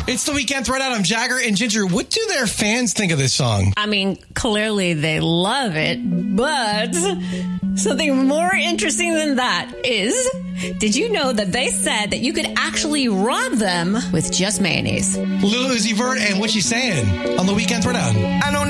It's the Weekend Throwdown. I'm Jagger and Ginger. What do their fans think of this song? I mean, clearly they love it, but something more interesting than that is, did you know that they said that you could actually rob them with just mayonnaise? Lil Uzi Vert and What You Saying on the Weekend Throwdown. I don't